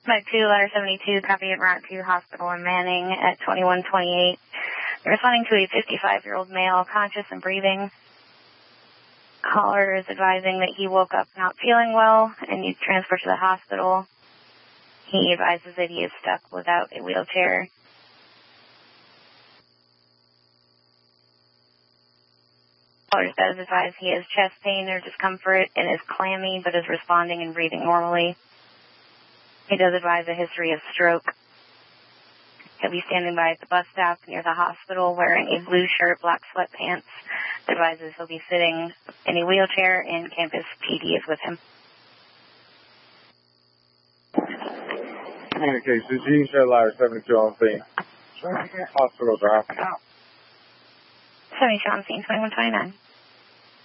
Med 2, letter 72, copy at Route 2 Hospital in Manning at 2128. Responding to a 55-year-old male, conscious and breathing. Caller is advising that he woke up not feeling well and needs transfer to the hospital. He advises that he is stuck without a wheelchair. Caller does advise he has chest pain or discomfort and is clammy but is responding and breathing normally. He does advise a history of stroke. He'll be standing by at the bus stop near the hospital wearing a blue shirt, black sweatpants. Advises he'll be sitting in a wheelchair and campus PD is with him. Communications, G, shed ladder 72 on scene. Hospital drive. 72 on scene, 2129.